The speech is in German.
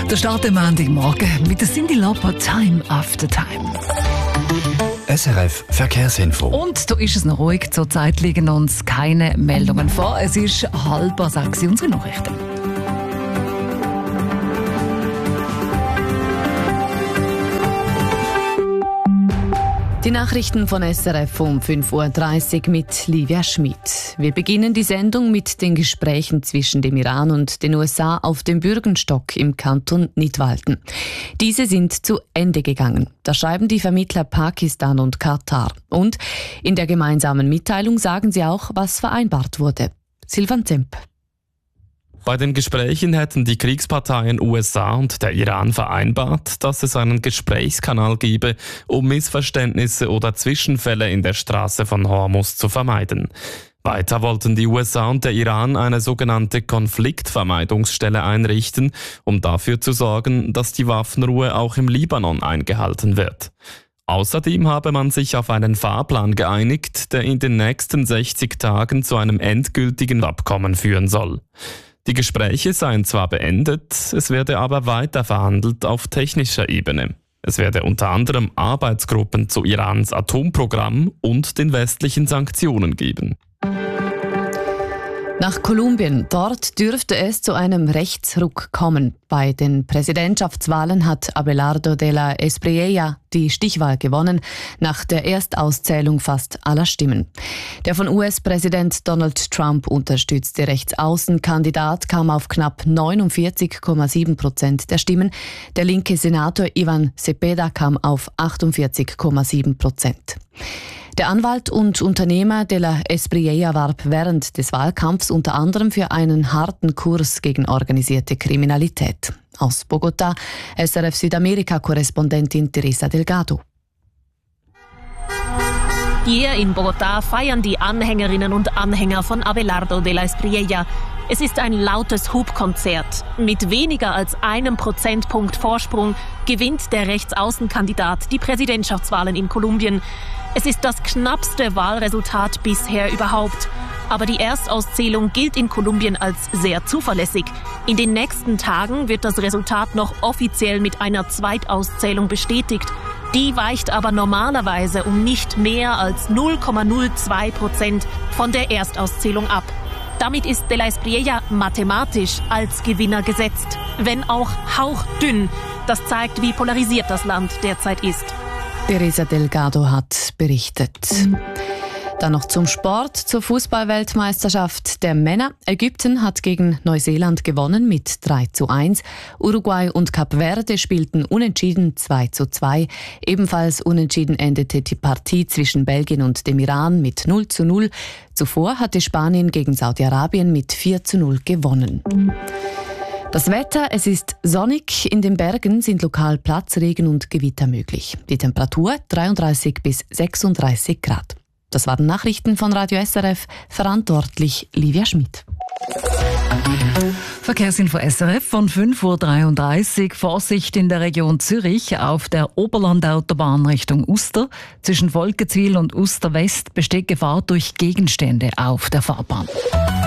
Der Start am Montagmorgen mit der Cyndi Lauper, Time After Time. SRF Verkehrsinfo. Und da ist es noch ruhig. Zurzeit liegen uns keine Meldungen vor. Es ist 5:30, unsere Nachrichten. Die Nachrichten von SRF um 5:30 Uhr mit Livia Schmid. Wir beginnen die Sendung mit den Gesprächen zwischen dem Iran und den USA auf dem Bürgenstock im Kanton Nidwalden. Diese sind zu Ende gegangen. Da schreiben die Vermittler Pakistan und Katar. Und in der gemeinsamen Mitteilung sagen sie auch, was vereinbart wurde. Silvan Zemp. Bei den Gesprächen hätten die Kriegsparteien USA und der Iran vereinbart, dass es einen Gesprächskanal gebe, um Missverständnisse oder Zwischenfälle in der Straße von Hormuz zu vermeiden. Weiter wollten die USA und der Iran eine sogenannte Konfliktvermeidungsstelle einrichten, um dafür zu sorgen, dass die Waffenruhe auch im Libanon eingehalten wird. Außerdem habe man sich auf einen Fahrplan geeinigt, der in den nächsten 60 Tagen zu einem endgültigen Abkommen führen soll. Die Gespräche seien zwar beendet, es werde aber weiter verhandelt auf technischer Ebene. Es werde unter anderem Arbeitsgruppen zu Irans Atomprogramm und den westlichen Sanktionen geben. Nach Kolumbien. Dort dürfte es zu einem Rechtsruck kommen. Bei den Präsidentschaftswahlen hat Abelardo de la Espriella die Stichwahl gewonnen, nach der Erstauszählung fast aller Stimmen. Der von US-Präsident Donald Trump unterstützte Rechtsaußenkandidat kam auf knapp 49,7% der Stimmen. Der linke Senator Ivan Cepeda kam auf 48,7%. Der Anwalt und Unternehmer de la Espriella warb während des Wahlkampfs unter anderem für einen harten Kurs gegen organisierte Kriminalität. Aus Bogotá, SRF Südamerika-Korrespondentin Teresa Delgado. Hier in Bogotá feiern die Anhängerinnen und Anhänger von Abelardo de la Espriella. Es ist ein lautes Hubkonzert. Mit weniger als 1 Prozentpunkt Vorsprung gewinnt der Rechtsaußenkandidat die Präsidentschaftswahlen in Kolumbien. Es ist das knappste Wahlresultat bisher überhaupt. Aber die Erstauszählung gilt in Kolumbien als sehr zuverlässig. In den nächsten Tagen wird das Resultat noch offiziell mit einer Zweitauszählung bestätigt. Die weicht aber normalerweise um nicht mehr als 0,02% von der Erstauszählung ab. Damit ist de la Espriella mathematisch als Gewinner gesetzt, wenn auch hauchdünn. Das zeigt, wie polarisiert das Land derzeit ist. Teresa Delgado hat berichtet. Dann noch zum Sport, zur Fußball-Weltmeisterschaft der Männer. Ägypten hat gegen Neuseeland gewonnen mit 3:1. Uruguay und Kap Verde spielten unentschieden 2:2. Ebenfalls unentschieden endete die Partie zwischen Belgien und dem Iran mit 0:0. Zuvor hatte Spanien gegen Saudi-Arabien mit 4:0 gewonnen. Das Wetter, es ist sonnig, in den Bergen sind lokal Platzregen und Gewitter möglich. Die Temperatur 33 bis 36 Grad. Das waren Nachrichten von Radio SRF, verantwortlich Livia Schmid. Verkehrsinfo SRF von 5:33 Uhr. Vorsicht in der Region Zürich auf der Oberlandautobahn Richtung Uster. Zwischen Volkenzwil und Uster West besteht Gefahr durch Gegenstände auf der Fahrbahn.